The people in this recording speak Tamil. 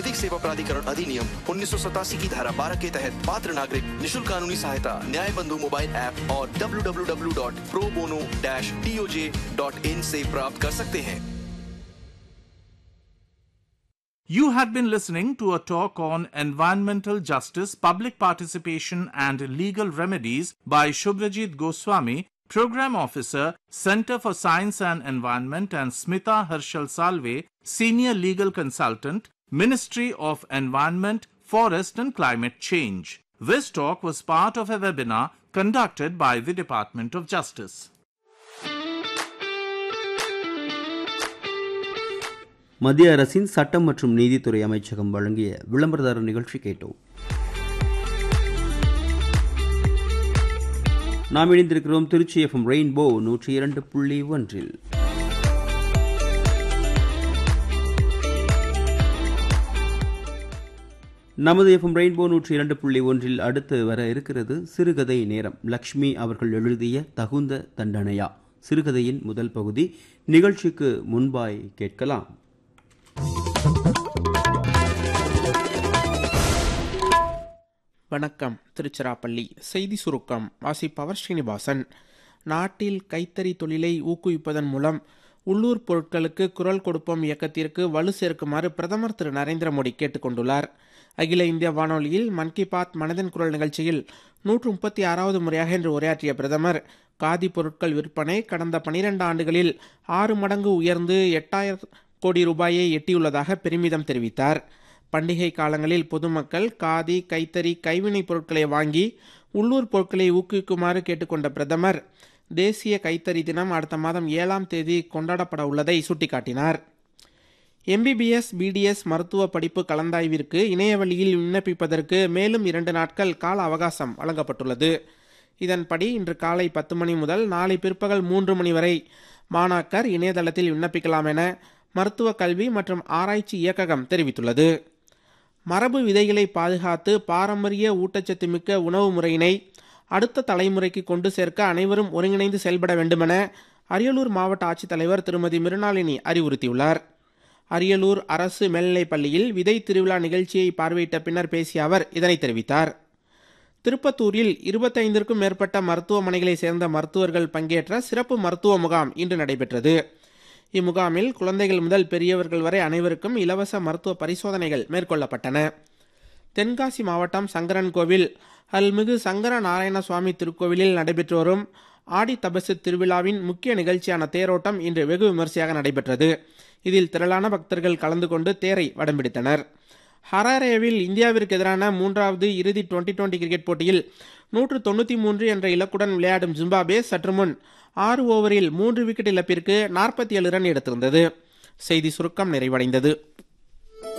नागरिक सेवा प्राधिकरण अधिनियम 1987 की धारा 12 के तहत पात्र नागरिक निशुल्क कानूनी सहायता न्याय बंधु मोबाइल ऐप और www.probono-toj.in से प्राप्त कर सकते हैं। You had been listening to a talk on environmental justice, public participation and legal remedies by Shubhrajit Goswami, Program Officer, Center for Science and Environment, and Smita Harshal Salve, Senior Legal Consultant, Ministry of Environment, Forest and Climate Change. This talk was part of a webinar conducted by the Department of Justice. மத்திய அரசின் சட்டம் மற்றும் நீதித்துறை அமைச்சகம் வழங்கிய விளம்பரதாரர் நிகழ்ச்சி கேட்டோம். நாம் இணைந்திருக்கிறோம் திருச்சி எஃப்எம் ரெயின்போ 102.1. நமது எஃப்எம் ரெயின்போ 102.1 அடுத்து வர இருக்கிறது சிறுகதை நேரம். லக்ஷ்மி அவர்கள் எழுதிய தகுந்த தண்டனையா சிறுகதையின் முதல் பகுதி. நிகழ்ச்சிக்கு முன்பாய் கேட்கலாம். வணக்கம். திருச்சிராப்பள்ளி செய்தி சுருக்கம் வாசிப்பவர் ஸ்ரீனிவாசன். நாட்டில் கைத்தறி தொழிலை ஊக்குவிப்பதன் மூலம் உள்ளூர் பொருட்களுக்கு குரல் கொடுப்போம் இயக்கத்திற்கு வலு சேர்க்குமாறு பிரதமர் திரு நரேந்திர மோடி கேட்டுக் கொண்டுள்ளார். அகில இந்திய வானொலியில் மன் கி பாத் மனதின் குரல் நிகழ்ச்சியில் 136வது முறையாக இன்று உரையாற்றிய பிரதமர் காதி பொருட்கள் விற்பனை கடந்த 12 ஆண்டுகளில் 6 மடங்கு உயர்ந்து 8000 கோடி ரூபாயை எட்டியுள்ளதாக பெருமிதம் தெரிவித்தார். பண்டிகை காலங்களில் பொதுமக்கள் காதி, கைத்தறி, கைவினைப் பொருட்களை வாங்கி உள்ளூர் பொருட்களை ஊக்குவிக்குமாறு கேட்டுக்கொண்ட பிரதமர் தேசிய கைத்தறி தினம் அடுத்த மாதம் 7ஆம் தேதி கொண்டாடப்பட உள்ளதை சுட்டிக்காட்டினார். எம்பிபிஎஸ், பிடிஎஸ் மருத்துவ படிப்பு கலந்தாய்விற்கு இணைய வழியில் விண்ணப்பிப்பதற்கு மேலும் 2 நாட்கள் கால அவகாசம் வழங்கப்பட்டுள்ளது. இதன்படி இன்று காலை 10 மணி முதல் நாளை பிற்பகல் 3 மணி வரை மாணாக்கர் இணையதளத்தில் விண்ணப்பிக்கலாம் என மருத்துவ கல்வி மற்றும் ஆராய்ச்சி இயக்ககம் தெரிவித்துள்ளது. மரபு விதைகளை பாதுகாத்து பாரம்பரிய ஊட்டச்சத்து மிக்க உணவு முறையினை அடுத்த தலைமுறைக்கு கொண்டு சேர்க்க அனைவரும் ஒருங்கிணைந்து செயல்பட வேண்டுமென அரியலூர் மாவட்ட ஆட்சித்தலைவர் திருமதி மிருணாளினி அறிவுறுத்தியுள்ளார். அரியலூர் அரசு மேல்நிலைப் பள்ளியில் விதை திருவிழா நிகழ்ச்சியை பார்வையிட்ட பின்னர் பேசிய அவர் இதனை தெரிவித்தார். திருப்பத்தூரில் 25க்கும் மேற்பட்ட மருத்துவமனைகளை சேர்ந்த மருத்துவர்கள் பங்கேற்ற சிறப்பு மருத்துவ முகாம் இன்று நடைபெற்றது. இம்முகாமில் குழந்தைகள் முதல் பெரியவர்கள் வரை அனைவருக்கும் இலவச மருத்துவ பரிசோதனைகள் மேற்கொள்ளப்பட்டன. தென்காசி மாவட்டம் சங்கரன்கோவில் அருள்மிகு சங்கர நாராயண சுவாமி திருக்கோவிலில் நடைபெற்று வரும் ஆடி தபசு திருவிழாவின் முக்கிய நிகழ்ச்சியான தேரோட்டம் இன்று வெகு விமரிசையாக நடைபெற்றது. இதில் திரளான பக்தர்கள் கலந்து கொண்டு தேரை வடம்பிடித்தனர். ஹராரேவில் இந்தியாவிற்கு எதிரான 3வது இறுதி டுவெண்டி கிரிக்கெட் போட்டியில் 193 என்ற இலக்குடன் விளையாடும் ஜிம்பாப்வே சற்று முன் 6 ஓவரில் 3 விக்கெட் இழப்பிற்கு 47 ரன் எடுத்திருந்தது. செய்தி சுருக்கம் நிறைவடைந்தது.